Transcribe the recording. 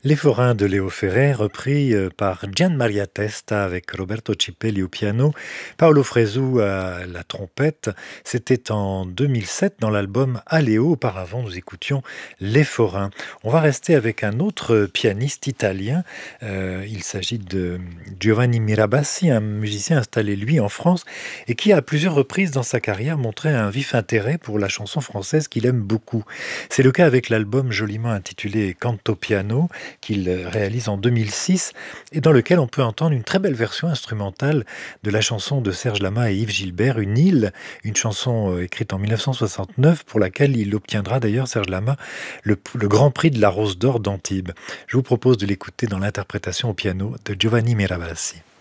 Les Forains de Léo Ferré, repris par Gian Maria Testa avec Roberto Cipelli au piano, Paolo Fresu à la trompette. C'était en 2007 dans l'album Aléo. Auparavant, nous écoutions Les Forains. On va rester avec un autre pianiste italien. Il s'agit de Giovanni Mirabassi, un musicien installé, lui, en France et qui, à plusieurs reprises dans sa carrière, montrait un vif intérêt pour la chanson française qu'il aime beaucoup. C'est le cas avec l'album joliment intitulé Canto Piano, qu'il réalise en 2006 et dans lequel on peut entendre une très belle version instrumentale de la chanson de Serge Lama et Yves Gilbert, Une île, une chanson écrite en 1969 pour laquelle il obtiendra d'ailleurs, Serge Lama, le Grand Prix de la Rose d'Or d'Antibes. Je vous propose de l'écouter dans l'interprétation au piano de Giovanni Mirabassi.